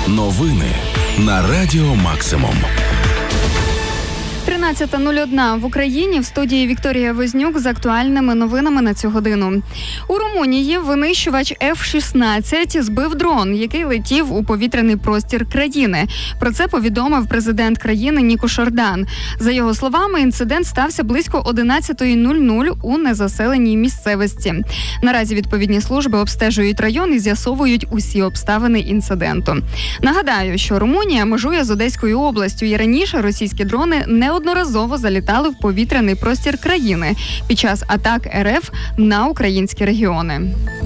Новини на Радіо Максимум. 13:01 в Україні. В студії Вікторія Вознюк з актуальними новинами на цю годину. У Румунії винищувач F-16 збив дрон, який летів у повітряний простір країни. Про це повідомив президент країни Нікош Ордан. За його словами, інцидент стався близько 11:00 у незаселеній місцевості. Наразі відповідні служби обстежують район і з'ясовують усі обставини інциденту. Нагадаю, що Румунія межує з Одеською областю, і раніше російські дрони неодноразово залітали в повітряний простір країни під час атак РФ на українські регіони.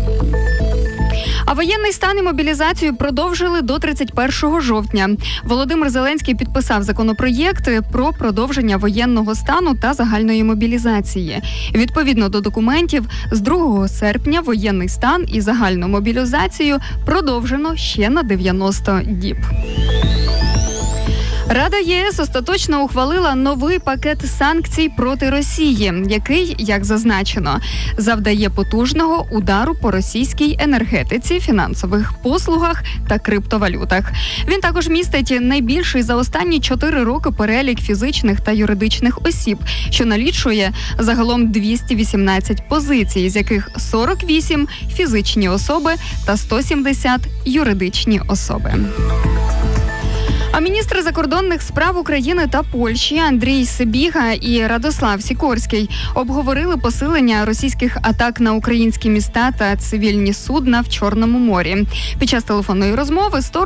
А воєнний стан і мобілізацію продовжили до 31 жовтня. Володимир Зеленський підписав законопроєкт про продовження воєнного стану та загальної мобілізації. Відповідно до документів, з 2 серпня воєнний стан і загальну мобілізацію продовжено ще на 90 діб. Рада ЄС остаточно ухвалила новий пакет санкцій проти Росії, який, як зазначено, завдає потужного удару по російській енергетиці, фінансових послугах та криптовалютах. Він також містить найбільший за останні 4 роки перелік фізичних та юридичних осіб, що налічує загалом 218 позицій, з яких 48 – фізичні особи та 170 – юридичні особи. А міністри закордонних справ України та Польщі Андрій Сибіга і Радослав Сікорський обговорили посилення російських атак на українські міста та цивільні судна в Чорному морі. Під час телефонної розмови сторони